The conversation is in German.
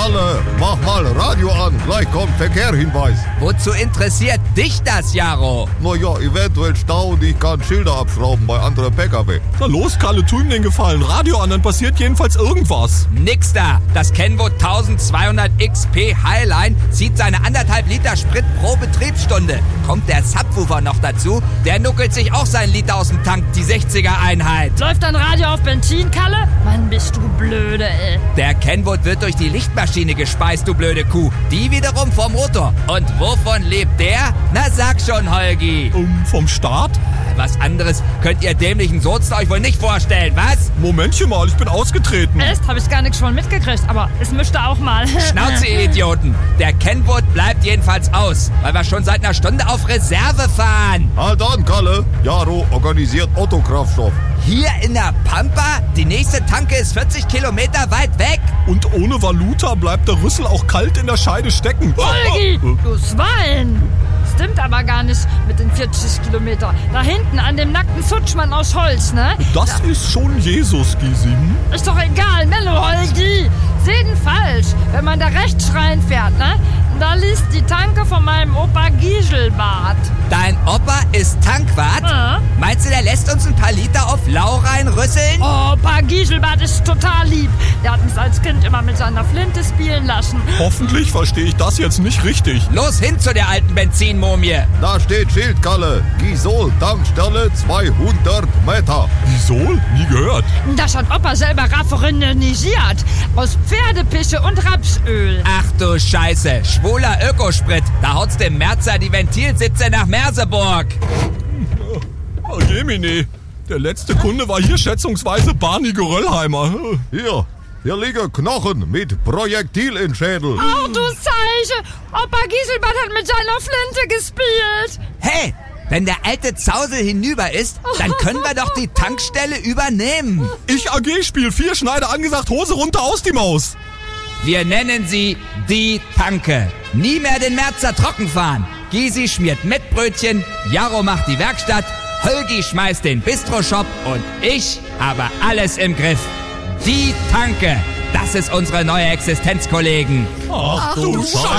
Kalle, mach mal Radio an, gleich kommt Verkehrhinweis. Wozu interessiert dich das, Jaro? Naja, eventuell Stau und ich kann Schilder abschrauben bei anderen PKW. Na los, Kalle, tu ihm den Gefallen. Radio an, dann passiert jedenfalls irgendwas. Nix da. Das Kenwood 1200 XP Highline zieht seine 1,5 Liter Sprit pro Betriebsstunde. Kommt der Subwoofer noch dazu, der nuckelt sich auch seinen Liter aus dem Tank, die 60er-Einheit. Läuft dein Radio auf Benzin, Kalle? Mann, bist du blöde, ey. Der Kenwood wird durch die Lichtmaschine gespeist, du blöde Kuh. Die wiederum vom Motor. Und wovon lebt der? Na sag schon, Holgi. Vom Start? Was anderes könnt ihr dämlichen Sozen euch wohl nicht vorstellen, was? Momentchen mal, ich bin ausgetreten. Echt? Hab ich gar nichts von mitgekriegt, aber es müsste auch mal. Schnauze, ihr Idioten. Der Kenwood bleibt jedenfalls aus, weil wir schon seit einer Stunde auf Reserve fahren. Halt an, Kalle. Jaro organisiert Autokraftstoff. Hier in der Pampa? Die nächste Tanke ist 40 Kilometer weit weg. Und ohne Valuta bleibt der Rüssel auch kalt in der Scheide stecken. Holgi, du Schwein! Stimmt aber gar nicht mit den 40 Kilometer. Da hinten an dem nackten Futschmann aus Holz, ne? Das ist schon Jesus, Gysi. Ist doch egal, Mello, Holgi. Sehen falsch, wenn man da rechts reinfährt, ne? Da liegt die Tanke von meinem Opa Giselbart. Dein Opa ist Tankwart? Ja. Meinst du, der lässt uns ein paar Liter auf Lau reinrüsseln? Opa Giselbart ist total lieb. Der hat mich als Kind immer mit seiner Flinte spielen lassen. Hoffentlich verstehe ich das jetzt nicht richtig. Los hin zu der alten Benzinmumie. Da steht Schild, Kalle. Gisol, Tankstelle 200 Meter. Isol? Nie gehört. Das hat Opa selber raffinisiert. Aus Pferdepische und Rapsöl. Ach du Scheiße, schwuler Ökosprit. Da haut's dem Merzer die Ventilsitze nach Merseburg. Oh, Gemini. Der letzte Kunde war hier schätzungsweise Barney Geröllheimer. Hier liegen Knochen mit Projektil in Schädel. Ach du Zeiche. Opa Giselbart hat mit seiner Flinte gespielt. Hey, wenn der alte Zausel hinüber ist, dann können wir doch die Tankstelle übernehmen. Ich AG Spiel 4 Schneider angesagt, Hose runter, aus die Maus. Wir nennen sie die Tanke. Nie mehr den Merzer trocken fahren. Gysi schmiert Mettbrötchen, Jaro macht die Werkstatt, Holgi schmeißt den Bistro-Shop und ich habe alles im Griff. Die Tanke, das ist unsere neue Existenz, Kollegen. Ach du Scheiße.